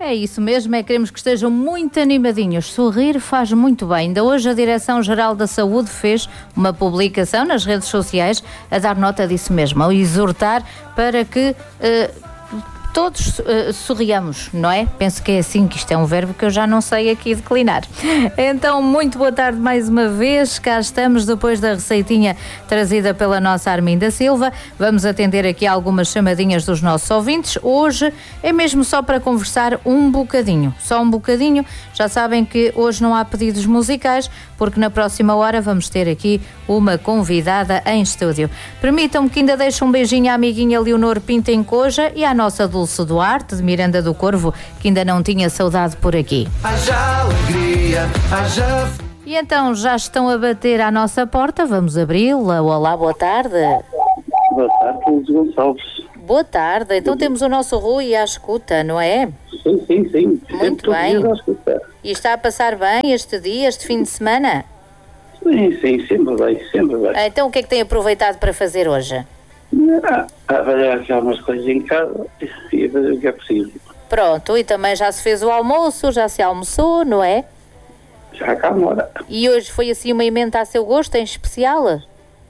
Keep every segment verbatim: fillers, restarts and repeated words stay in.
É isso mesmo, é que queremos que estejam muito animadinhos. Sorrir faz muito bem. Ainda hoje a Direção-Geral da Saúde fez uma publicação nas redes sociais a dar nota disso mesmo, a exortar para que uh, todos uh, sorriamos, não é? Penso que é assim, que isto é um verbo que eu já não sei aqui declinar. Então, muito boa tarde mais uma vez. Cá estamos depois da receitinha trazida pela nossa Arminda Silva. Vamos atender aqui algumas chamadinhas dos nossos ouvintes. Hoje é mesmo só para conversar um bocadinho, só um bocadinho. Já sabem que hoje não há pedidos musicais, porque na próxima hora vamos ter aqui uma convidada em estúdio. Permitam-me que ainda deixe um beijinho à amiguinha Leonor Pinto em Coja e à nossa Dulce Duarte, de Miranda do Corvo, que ainda não tinha saudade por aqui. Haja alegria, haja... E então, já estão a bater à nossa porta, vamos abri-la. Olá, boa tarde. Boa tarde, Luís Gonçalves. Boa tarde, então temos o nosso Rui à escuta, não é? Sim, sim, sim. Muito bem. E está a passar bem este dia, este fim de semana? Sim, sim, sempre bem, sempre bem. Então, o que é que tem aproveitado para fazer hoje? Ah, a avaliar já umas coisas em casa e a fazer o que é possível. Pronto, e também já se fez o almoço, já se almoçou, não é? Já cá mora. E hoje foi assim uma emenda a seu gosto, em especial?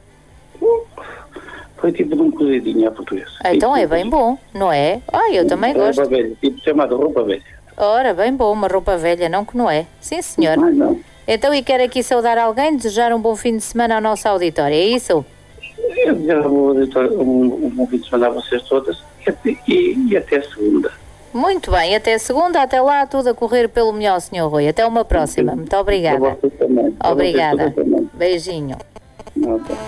Foi tipo de um cozidinho à portuguesa. Então tipo é bem bom, não é? Ah, eu também gosto. Roupa velha, tipo chamado roupa velha. Ora, bem bom, uma roupa velha, não que não é? Sim, senhor. Não, não. Então, e quer aqui saudar alguém, desejar um bom fim de semana ao nosso auditório, é isso? Eu desejo um, um, um bom fim de semana a vocês todas e até, e, e até segunda. Muito bem, até segunda, até lá, tudo a correr pelo melhor, senhor Rui. Até uma próxima. Muito obrigada. Obrigada. Beijinho. Não, tá.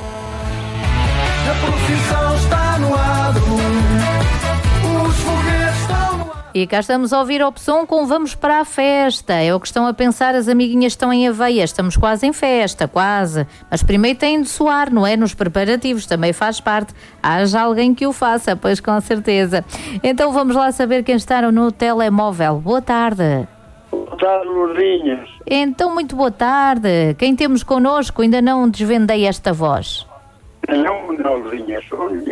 A procissão está no adro, os foguetes estão no ar. E cá estamos a ouvir a opção com Vamos para a Festa. É o que estão a pensar, as amiguinhas estão em Aveia. Estamos quase em festa, quase. Mas primeiro têm de soar, não é? Nos preparativos, também faz parte. Haja alguém que o faça, pois com certeza. Então vamos lá saber quem está no telemóvel. Boa tarde. Boa tarde, Lourdinhas. Então, muito boa tarde. Quem temos connosco? Ainda não desvendei esta voz. Não, não, Lourdinhas.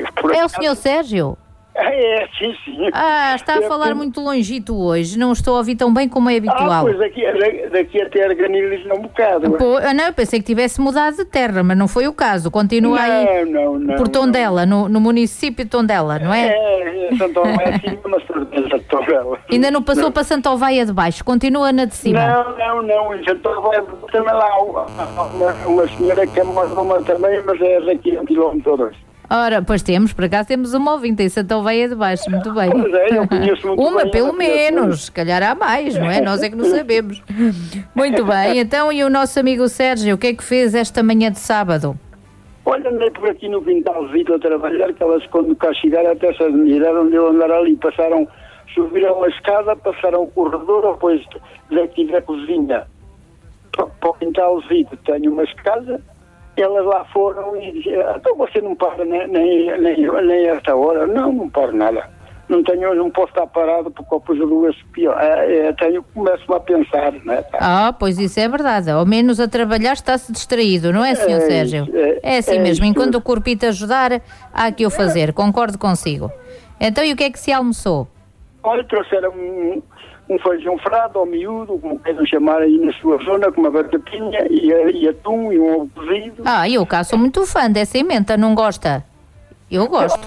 É o senhor Sérgio? É, sim, sim. Ah, está a falar muito longito hoje. Não estou a ouvir tão bem como é habitual. Ah, pois daqui, daqui até Arganilhos um bocado. Pô, não, eu pensei que tivesse mudado de terra, mas não foi o caso. Continua não, aí não, não, por Tondela, no, no município de Tondela, não é? É, é Santo Ovaia de cima, mas certeza de Tondela. Ainda não passou não. para Santo Ovaia de baixo, continua na de cima. Não, não, não, em Santo Ovaia também lá uma, uma senhora que é uma também, mas é daqui a um quilómetro ou dois. Ora, pois temos, por acaso temos uma ouvinte em Santo Oveia de Baixo, muito bem. Pois é, eu conheço muito uma bem, pelo menos, se calhar há mais, não é? Nós é que não sabemos. Muito bem, então e o nosso amigo Sérgio, o que é que fez esta manhã de sábado? Olha, andei por aqui no quintalzito a trabalhar, que elas quando cá chegaram até se admiraram de eu andar ali, passaram, subiram a escada, passaram o corredor, depois daqui da cozinha para, para o quintalzito tenho uma escada. Elas lá foram e disseram, então você não para nem, nem, nem, nem esta hora? Não, não paro nada. Não tenho, não posso estar parado porque depois eu duas pior. É, é, tenho, começo a pensar, não é? Ah, pois isso é verdade. Ao menos a trabalhar está-se distraído, não é, senhor é, Sérgio? É, é assim é mesmo. Isso. Enquanto o corpito ajudar, há que o fazer. Concordo consigo. Então, e o que é que se almoçou? Olha, trouxeram um, um feijão frado ao miúdo, como queiram chamar aí na sua zona, com uma batatinha e, e atum e um ovo cozido. Ah, eu cá sou muito fã dessa emenda, não gosta? Eu gosto.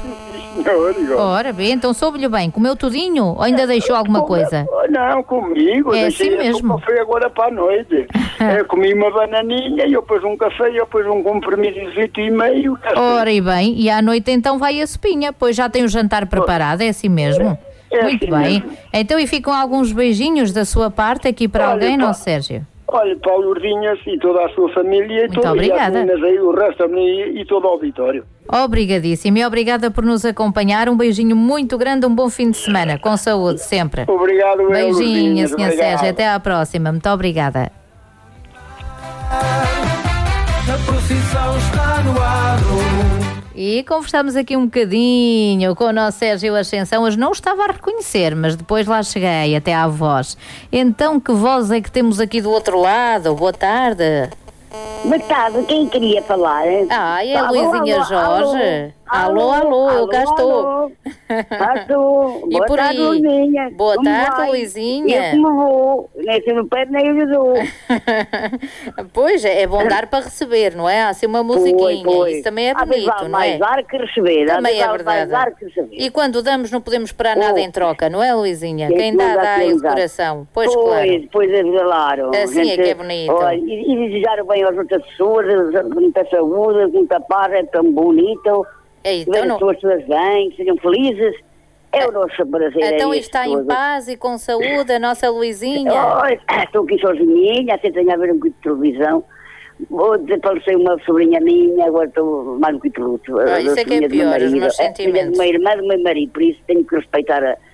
Não, ora bem, então soube-lhe bem, comeu tudinho ou ainda deixou alguma coisa? Não, comigo, é deixei assim mesmo. Foi agora para a noite. Eu comi uma bananinha e eu pus um café e eu pus um comprimido e meio. Ora e bem, e à noite então vai a sopinha, pois já tem o jantar preparado, é assim mesmo? É muito assim bem. Mesmo. Então, e ficam alguns beijinhos da sua parte aqui para olha, alguém, pá, não, Sérgio? Olha, para o Lourdinhas e toda a sua família. Muito e todo, obrigada. E aí, o resto e, e todo o auditório. Obrigadíssimo e obrigada por nos acompanhar. Um beijinho muito grande, um bom fim de semana. Com saúde, sempre. Obrigado, beijinho, senhor Sérgio. Até à próxima. Muito obrigada. A procissão está no adro. E conversamos aqui um bocadinho com o nosso Sérgio Ascensão. Hoje não estava a reconhecer, mas depois lá cheguei até à voz. Então, que voz é que temos aqui do outro lado? Boa tarde. Boa tarde, quem queria falar? Ah, é a Luizinha Jorge. Alô, alô, eu cá estou. Alô. Cá estou. E Boa por tarde, aí? Luizinha. Boa Como tarde, vai? Luizinha. Eu como vou, nem se me pede nem eu dou. Pois, é bom dar para receber, não é? Há assim uma musiquinha, Pois, pois. isso também é Às vezes bonito, vale não é? mais dar que receber. Às Também vezes é vale mais verdade. dar que receber. E quando damos não podemos esperar nada Oh. em troca, não é, Luizinha? Tem Quem que dá, mandar dá aquilo de dar. coração. Pois, Pois, claro. pois é, claro. Assim é que é bonito. Olha, e, e desejar bem às outras pessoas, muita saúde, muita paz, é tão bonito. É, Ver então, as não... pessoas todas bem, que sejam felizes. É o nosso prazer. então é está este em todo. paz e com saúde a nossa Luizinha. Olha, estou aqui sozinha, até tenho a ver um bocadinho de televisão. Vou desaparecer uma sobrinha minha, agora estou mais um bocadinho de luto. Ah, isso é que é pior, os meus É filha de sentimentos. uma irmã do meu marido, por isso tenho que respeitar a,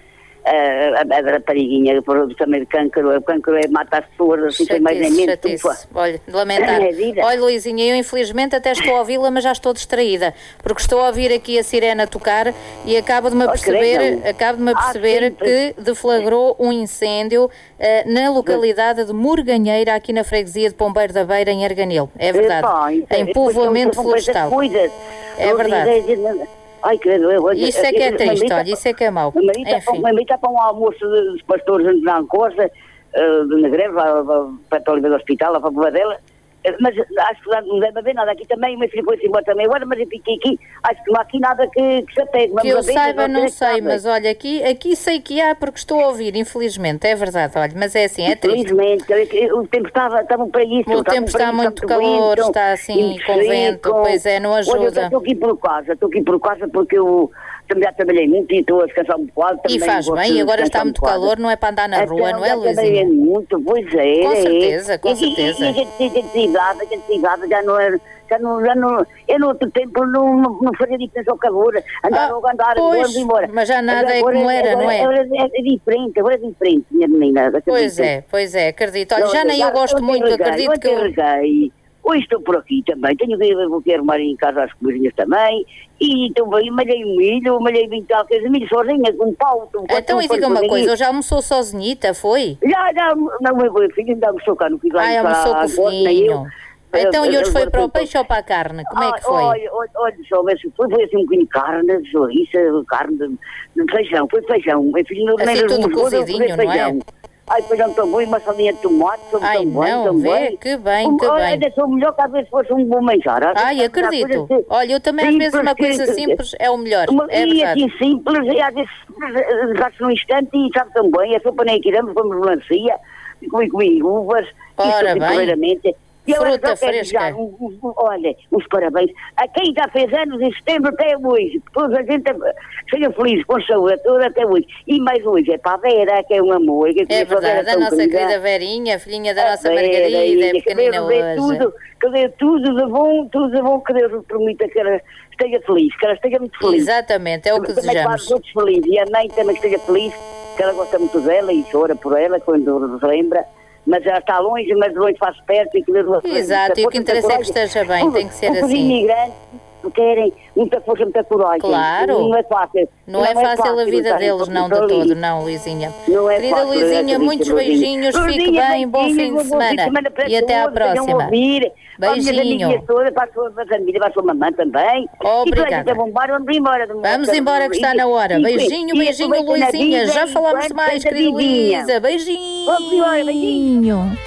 a, a, a rapariguinha, por também de câncer. O câncer é mata as pessoas, assim, sem mais nem Chatice, menos. chatice. Olha, lamentar. É vida. Olha, Luizinha, eu infelizmente até estou a ouvi-la, mas já estou distraída, porque estou a ouvir aqui a sirene a tocar e acabo de me Oh, perceber, credo. acabo de me Ah, perceber sim, que deflagrou um incêndio eh, na localidade de Morganheira, aqui na freguesia de Pombeiro da Beira, em Arganil. É verdade. Epá, então, Em depois povoamento estão com essas florestal. coisas. É Eu verdade. dizia- Ai, credo, eu, olha, Isso é que é eu- triste, meu marido- olha, isso é que é mau. Meu marido está Enfim. para, está para um almoço dos pastores na Ancosta, uh, de Negreve, lá, lá, perto ali do hospital, lá para a Bobadela. Uh, mas acho que lá não deve haver nada aqui também. O meu filho foi-se embora também agora, mas eu fiquei aqui. Acho que não há aqui nada que, que se apegue. Que eu Vamos a ver, saiba, vamos não ver, sei, sabe? mas olha, aqui, aqui sei que há porque estou a ouvir, infelizmente, é verdade, olha, mas é assim, é triste. Felizmente, o tempo estava, estava para isso. O tempo está muito calor, está assim, com vento, pois é, não Olha, eu ajuda. estou aqui por casa, estou aqui por casa porque eu também já trabalhei muito e estou a descansar um bocado. E também faz gosto bem, de agora está descansar um muito bocado. calor, não é para andar na rua, não é, Já trabalhei Luizinha? muito, pois é. Com é. certeza, com E- e- certeza. E a gente, a gente se idade, a gente se idade, já não é. Já não, já não, eu no outro tempo não, não, não fazia diferença ao calor, andar Ah, logo, andar, pois, vamos embora. mas já nada é Agora- como era, agora- não é? Agora é, é diferente, agora é diferente, minha menina. Pois é, pois é, acredito. Olha, já nem eu gosto muito, acredito que eu... eu... Hoje estou por aqui também, tenho que ir, vou querer arrumar em casa as coisinhas também, e então bem, malhei um milho, malhei vinte tal, coisa de milho sozinha, com um pau. Com Então, e diga uma coisa, hoje almoçou sozinhita, foi? Já, já, não, meu filho ainda almoçou cá, não fui lá. Ai, almoçou com o filhinho. Então, e hoje foi para o peixe ou para a carne? Como é que foi? Olha, olha, olha só, mas foi, foi assim um bocadinho de carne, de chouriça, carne de, de feijão, foi feijão. Meu filho não Assim, nem tudo almoçou, eu cozidinho, fui não é? feijão. Ai, feijão tão bom, e uma salinha de tomate, tão, Ai, tão bem, não, tão vê, bem. que bem, que Olha, bem. ainda sou melhor que às vezes fosse um bom manjar. Às Ai, vezes há acredito. coisas que- Olha, eu também às vezes uma simples coisa que- simples é o melhor, Uma, é e verdade. assim simples, e às vezes gasta num instante e sabe tão bem. A sopa nem tiramos, vamos melancia, e comi, comi uvas, Ora isso bem. verdadeiramente. E eu Fruta só quero fresca. desejar um- um- um- olha, uns parabéns a quem já fez anos em setembro até hoje. Toda a gente seja feliz, com saúde, toda até hoje. E mais hoje é para a Vera, que é um amor. Que É conhece a Vera verdade, a tão nossa querida. querida Verinha, filhinha da nossa A Vera, Margarida, é que pequenina Deus dê hoje. tudo, que dê tudo de bom, tudo de bom, que Deus permita que ela esteja feliz, que ela esteja muito feliz. Exatamente, é o que Também faz desejamos. os outros felizes. E a mãe também que esteja feliz, que ela gosta muito dela e chora por ela quando se lembra. Mas ela está longe, mas longe faz perto. E que Deus Exato, e o que interessa é que esteja bem, tem que ser Os assim. imigrantes querem muita força, muita coragem. Claro. Não é fácil. Não é fácil a vida estar deles, não, de ali. todo, não, Luizinha. Não é Querida fácil, Luizinha, é muitos Luizinha. beijinhos, fique Luizinha, bem, bom fim beijinhos, de bom fim de semana. semana para E até à todos, venham próxima. ouvir. Para as minhas Beijinho. amiguinhas todas, para a sua família, para a sua mamãe também. Obrigada. E toda a gente, vamos embora, vamos embora. Vamos embora que está na hora. E- Beijinho, e beijinho, aproveitem a Luizinha. vida Já e falamos quando mais, seja querida vivinha. Luísa. Beijinho. Vamos embora, beijinho.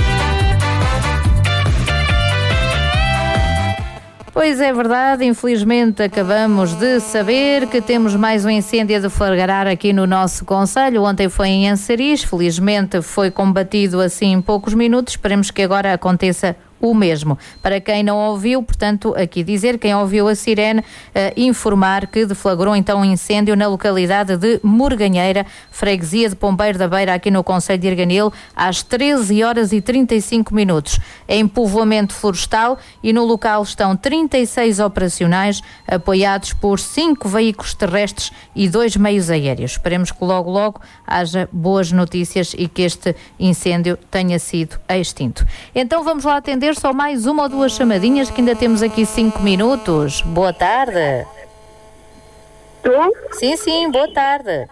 Pois é verdade, infelizmente acabamos de saber que temos mais um incêndio a deflagrar aqui no nosso concelho. Ontem foi em Ansariz, felizmente foi combatido assim em poucos minutos, esperemos que agora aconteça o mesmo. Para quem não ouviu, portanto, aqui dizer, quem ouviu a sirene, eh, informar que deflagrou então um incêndio na localidade de Morganheira, freguesia de Pombeiro da Beira, aqui no concelho de Arganil, às treze horas e trinta e cinco minutos. É em povoamento florestal e no local estão trinta e seis operacionais, apoiados por cinco veículos terrestres e dois meios aéreos. Esperemos que logo, logo haja boas notícias e que este incêndio tenha sido extinto. Então vamos lá atender só mais uma ou duas chamadinhas, que ainda temos aqui cinco minutos. Boa tarde. Tu? Sim, sim, boa tarde.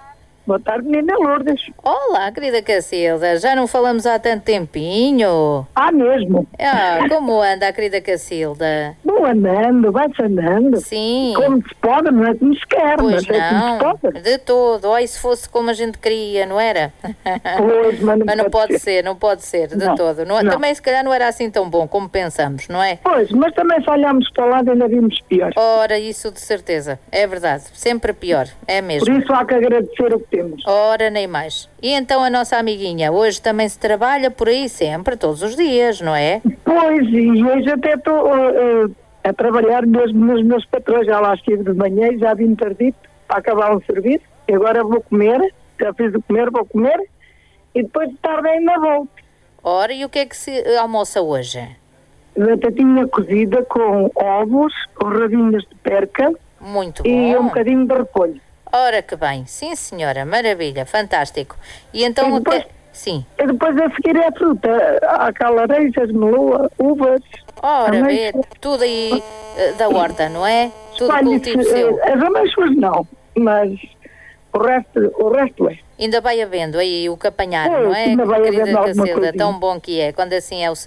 Boa tarde, menina Lourdes. Olá, querida Cacilda, já não falamos há tanto tempinho. Ah, mesmo? Ah, como anda a querida Cacilda? Vou andando, vai-se andando. Sim. Como se pode, não é como se quer, Pois mas é como se não, pode. de todo. Ai, se fosse como a gente queria, não era? Pois, mas não, Mas não pode pode ser. ser, não pode ser, de Não, todo. Não- não. Também se calhar não era assim tão bom como pensamos, não é? Pois, mas também se olharmos para o lado ainda vimos pior. Ora, isso de certeza, é verdade, sempre pior, é Por mesmo. isso há que agradecer o que temos. Ora, nem mais. E então a nossa amiguinha, hoje também se trabalha por aí sempre, todos os dias, não é? Pois, e hoje até estou uh, uh, a trabalhar mesmo nos meus patrões. Já lá estive de manhã e já vim tardito para acabar um serviço. E agora vou comer, já fiz o comer, vou comer. E depois de tarde ainda volto. Ora, e o que é que se almoça hoje? Batatinha cozida com ovos, com rabinhos de perca Muito e um bom. bocadinho de repolho. Ora que bem, sim senhora, maravilha, fantástico. E então, E o depois- que... sim, E depois a seguir é fruta. Há cá laranjas, meloa, uvas. ora, ameixas. vê, tudo aí eh, da horta, não é? Tudo Escolhe-se, cultivo seu. eh, As ameixas não, mas o resto, o resto é. Ainda vai havendo aí o que apanhar, Pois, não é? ainda vai Querida havendo alguma Cacilda, coisinha. tão bom que é, quando assim é o